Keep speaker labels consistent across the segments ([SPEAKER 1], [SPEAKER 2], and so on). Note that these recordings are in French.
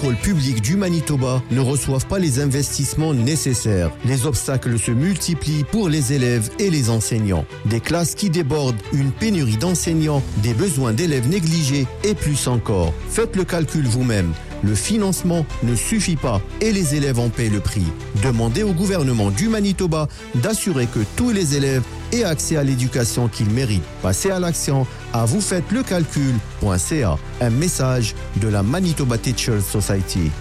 [SPEAKER 1] écoles publiques du Manitoba ne reçoivent pas les investissements nécessaires. Les obstacles se multiplient pour les élèves et les enseignants. Des classes qui débordent, une pénurie d'enseignants, des besoins d'élèves négligés et plus encore. Faites le calcul vous-même. Le financement ne suffit pas et les élèves en paient le prix. Demandez au gouvernement du Manitoba d'assurer que tous les élèves aient accès à l'éducation qu'ils méritent. Passez à l'action à vousfaites-le-calcul.ca. Un message de la Manitoba Teachers Society.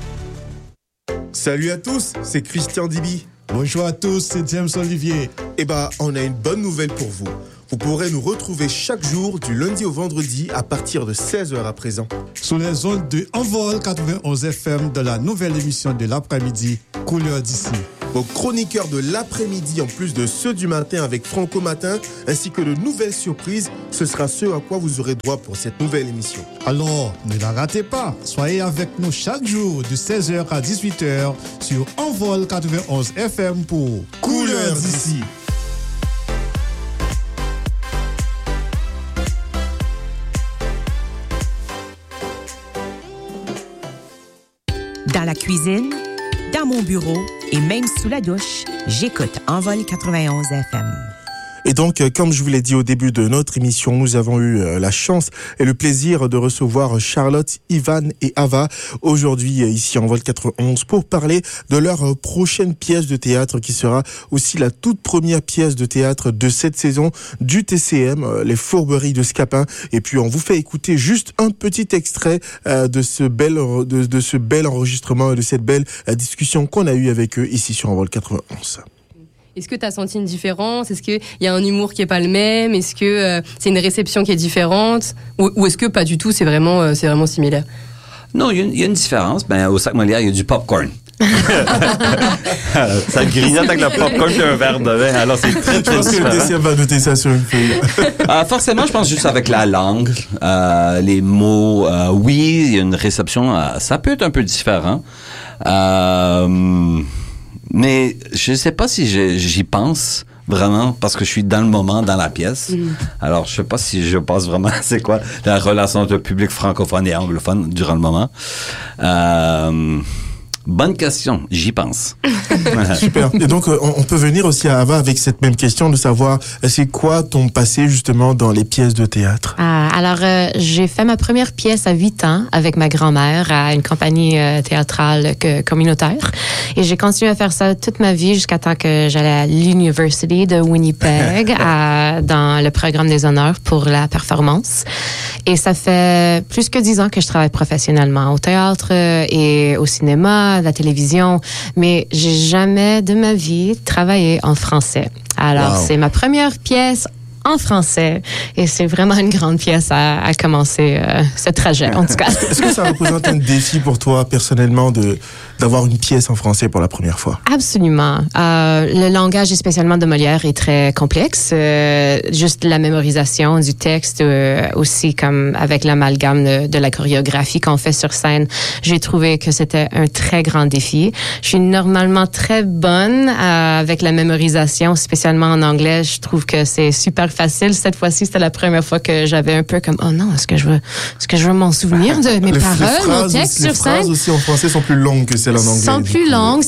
[SPEAKER 2] Salut à tous, c'est Christian Dibi.
[SPEAKER 3] Bonjour à tous, c'est James Olivier.
[SPEAKER 2] On a une bonne nouvelle pour vous. Vous pourrez nous retrouver chaque jour du lundi au vendredi à partir de 16h à présent.
[SPEAKER 3] Sur les ondes de Envol 91 FM de la nouvelle émission de l'après-midi, Couleur d'ici.
[SPEAKER 2] Vos chroniqueurs de l'après-midi, en plus de ceux du matin avec Franco Matin, ainsi que de nouvelles surprises, ce sera ce à quoi vous aurez droit pour cette nouvelle émission.
[SPEAKER 3] Alors, ne la ratez pas. Soyez avec nous chaque jour de 16h à 18h sur Envol 91 FM pour Couleur d'ici.
[SPEAKER 4] Dans la cuisine, dans mon bureau et même sous la douche, j'écoute Envol 91 FM.
[SPEAKER 2] Et donc, comme je vous l'ai dit au début de notre émission, nous avons eu la chance et le plaisir de recevoir Charlotte, Ivan et Ava aujourd'hui ici en Envol 91 pour parler de leur prochaine pièce de théâtre qui sera aussi la toute première pièce de théâtre de cette saison du TCM, Les Fourberies de Scapin. Et puis, on vous fait écouter juste un petit extrait de ce bel enregistrement, de cette belle discussion qu'on a eue avec eux ici sur Envol 91.
[SPEAKER 5] Est-ce que tu as senti une différence? Est-ce qu'il y a un humour qui n'est pas le même? Est-ce que c'est une réception qui est différente? Ou est-ce que pas du tout, c'est vraiment similaire?
[SPEAKER 6] Non, il y a une différence. Au Sac Molière, il y a du popcorn. Ça grignote avec le popcorn et un verre de vin. Alors, c'est très, très différent. Je pense que le
[SPEAKER 2] TCM va noter ça sur une feuille.
[SPEAKER 6] Forcément, je pense juste avec la langue, les mots. Oui, il y a une réception. Ça peut être un peu différent. Mais je sais pas si j'y pense vraiment parce que je suis dans le moment, dans la pièce. Alors, je sais pas si je pense vraiment c'est quoi la relation entre le public francophone et anglophone durant le moment. Bonne question, j'y pense.
[SPEAKER 2] Super. Et donc, on peut venir aussi à Ava avec cette même question de savoir c'est quoi ton passé justement dans les pièces de théâtre?
[SPEAKER 7] Alors, j'ai fait ma première pièce à 8 ans avec ma grand-mère à une compagnie théâtrale communautaire. Et j'ai continué à faire ça toute ma vie jusqu'à temps que j'allais à l'University de Winnipeg dans le programme des honneurs pour la performance. Et ça fait plus que 10 ans que je travaille professionnellement au théâtre et au cinéma, la télévision, mais j'ai jamais de ma vie travaillé en français. Alors, C'est ma première pièce en français et c'est vraiment une grande pièce à commencer ce trajet, en tout cas.
[SPEAKER 2] Est-ce que ça représente un défi pour toi, personnellement, d'avoir une pièce en français pour la première fois?
[SPEAKER 7] Absolument. Le langage, spécialement de Molière, est très complexe. Juste la mémorisation du texte, aussi comme avec l'amalgame de la chorégraphie qu'on fait sur scène, j'ai trouvé que c'était un très grand défi. Je suis normalement très bonne avec la mémorisation, spécialement en anglais. Je trouve que c'est super facile. Cette fois-ci, c'était la première fois que j'avais un peu comme oh non, est-ce que je veux m'en souvenir de mes paroles, mon texte sur scène?
[SPEAKER 2] Les phrases aussi en français sont plus longues que celles en anglais.
[SPEAKER 7] Sont plus longues,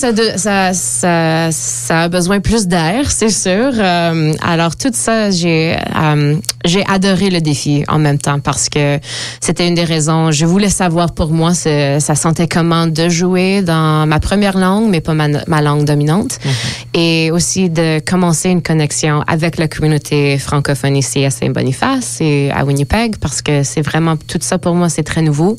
[SPEAKER 7] ça a besoin plus d'air, c'est sûr. Alors tout ça, j'ai adoré le défi en même temps parce que c'était une des raisons. Je voulais savoir pour moi, ça sentait comment de jouer dans ma première langue, mais pas ma langue dominante, et aussi de commencer une connexion avec la communauté francophone ici à Saint-Boniface et à Winnipeg parce que c'est vraiment tout ça pour moi, c'est très nouveau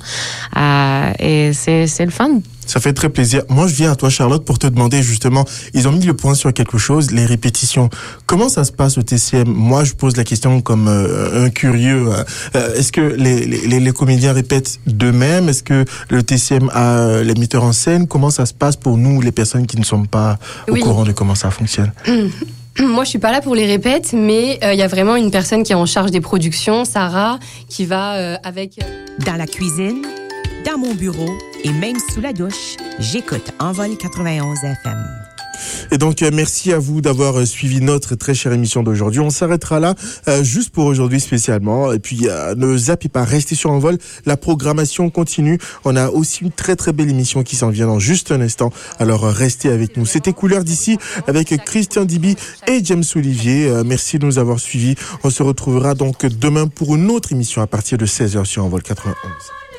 [SPEAKER 7] et c'est le fun.
[SPEAKER 2] Ça fait très plaisir. Moi, je viens à toi, Charlotte, pour te demander justement, ils ont mis le point sur quelque chose, les répétitions. Comment ça se passe au TCM? Moi, je pose la question comme un curieux. Est-ce que les comédiens répètent d'eux-mêmes? Est-ce que le TCM a les metteurs en scène? Comment ça se passe pour nous, les personnes qui ne sont pas au courant de comment ça fonctionne?
[SPEAKER 5] Moi, je suis pas là pour les répètes, mais il y a vraiment une personne qui est en charge des productions, Sarah, qui va avec...
[SPEAKER 4] Dans la cuisine, dans mon bureau et même sous la douche, j'écoute Envol 91 FM.
[SPEAKER 2] Et donc, merci à vous d'avoir suivi notre très chère émission d'aujourd'hui. On s'arrêtera là, juste pour aujourd'hui spécialement. Et puis, ne zappez pas, restez sur Envol. La programmation continue. On a aussi une très très belle émission qui s'en vient dans juste un instant. Alors, restez avec nous. C'était Couleur d'ici avec Christian Dibi et James Olivier. Merci de nous avoir suivis. On se retrouvera donc demain pour une autre émission à partir de 16h sur Envol 91.